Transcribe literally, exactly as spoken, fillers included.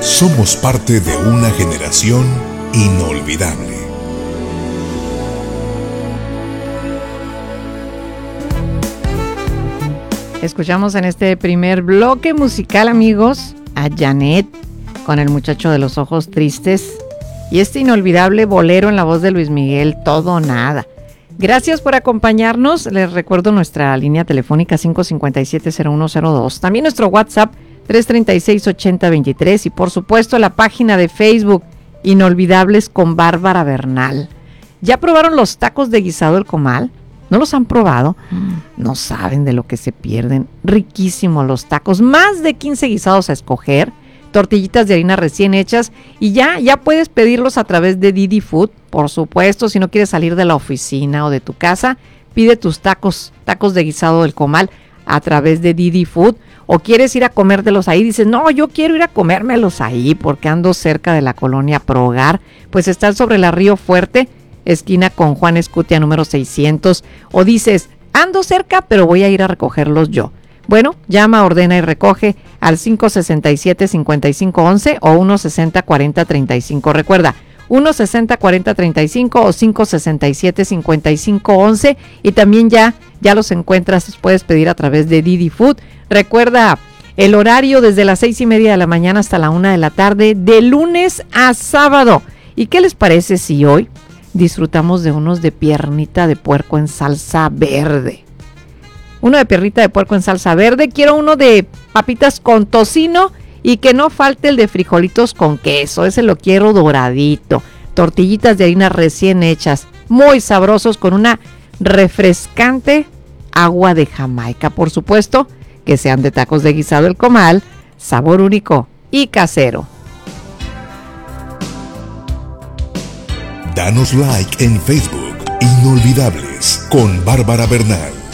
Somos parte de una generación inolvidable. Escuchamos en este primer bloque musical, amigos, a Janet con El muchacho de los ojos tristes y este inolvidable bolero en la voz de Luis Miguel, Todo o Nada. Gracias por acompañarnos. Les recuerdo nuestra línea telefónica cinco cinco siete cero uno cero dos. También nuestro WhatsApp tres tres seis ocho cero dos tres y por supuesto la página de Facebook Inolvidables con Bárbara Bernal. ¿Ya probaron los tacos de guisado El Comal? ¿No los han probado? No saben de lo que se pierden. Riquísimos los tacos. Más de quince guisados a escoger. Tortillitas de harina recién hechas. Y ya, ya puedes pedirlos a través de Didi Food. Por supuesto, si no quieres salir de la oficina o de tu casa, pide tus tacos, tacos de guisado del Comal a través de Didi Food. O quieres ir a comértelos ahí, dices, no, yo quiero ir a comérmelos ahí porque ando cerca de la colonia Pro Hogar. Pues están sobre la Río Fuerte, esquina con Juan Escutia número seiscientos, o dices, ando cerca, pero voy a ir a recogerlos yo. Bueno, llama, ordena y recoge al cinco seis siete, cinco cinco uno uno o uno seis cero, cuatro cero tres cinco. Recuerda, uno seis cero, cuatro cero tres cinco o cinco seis siete, cinco cinco uno uno y también ya, ya los encuentras, puedes pedir a través de Didi Food. Recuerda, el horario desde las seis y media de la mañana hasta la una de la tarde, de lunes a sábado. ¿Y qué les parece si hoy disfrutamos de unos de piernita de puerco en salsa verde? Uno de piernita de puerco en salsa verde. Quiero uno de papitas con tocino y que no falte el de frijolitos con queso. Ese lo quiero doradito. Tortillitas de harina recién hechas, muy sabrosos, con una refrescante agua de Jamaica. Por supuesto, que sean de tacos de guisado El Comal, sabor único y casero. Danos like en Facebook, Inolvidables con Bárbara Bernal.